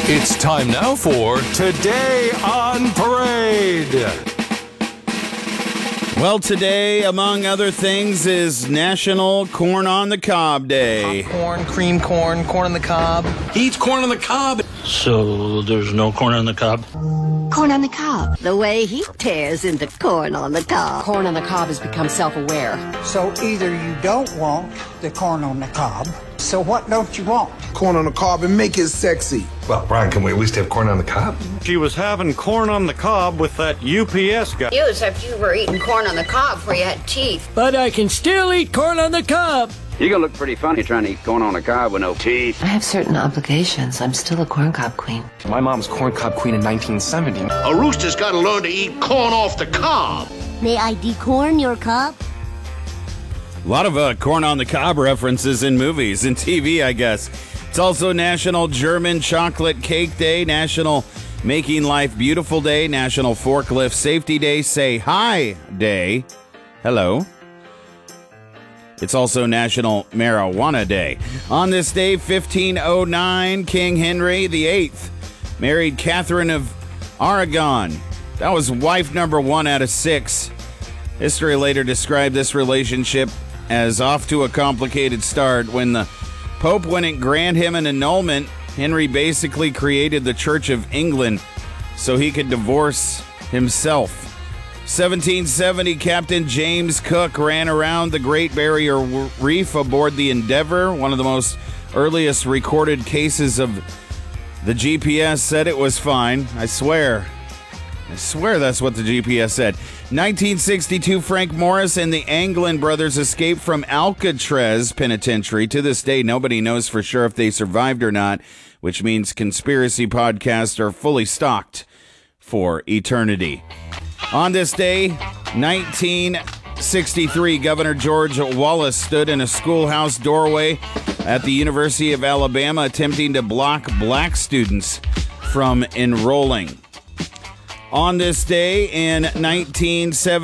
It's time now for Today on Parade. Well, today, among other things, is National Corn on the Cob Day. Corn, cream corn, corn on the cob. He eats corn on the cob. So there's no corn on the cob? Corn on the cob. The way he tears into corn on the cob. Corn on the cob has become self-aware. So either you don't want the corn on the cob, so what don't you want? Corn on the cob and make it sexy. Well, Brian, can we at least have corn on the cob? She was having corn on the cob with that UPS guy. You, except you were eating corn on the cob before you had teeth. But I can still eat corn on the cob. You're gonna look pretty funny trying to eat corn on a cob with no teeth. I have certain obligations. I'm still a corn cob queen. My mom's corn cob queen in 1970. A rooster's gotta learn to eat corn off the cob. May I decorn your cob? A lot of corn on the cob references in movies and TV, I guess. It's also National German Chocolate Cake Day, National Making Life Beautiful Day, National Forklift Safety Day, Say Hi Day. Hello. It's also National Marijuana Day. On this day, 1509, King Henry VIII married Catherine of Aragon. That was wife number 1 out of 6. History later described this relationship as off to a complicated start. When the Pope wouldn't grant him an annulment, Henry basically created the Church of England so he could divorce himself. 1770, Captain James Cook ran around the Great Barrier Reef aboard the Endeavour. One of the most earliest recorded cases of the GPS said it was fine. I swear that's what the GPS said. 1962, Frank Morris and the Anglin brothers escaped from Alcatraz Penitentiary. To this day, nobody knows for sure if they survived or not, which means conspiracy podcasts are fully stocked for eternity. On this day, 1963, Governor George Wallace stood in a schoolhouse doorway at the University of Alabama attempting to block black students from enrolling. On this day in 1970,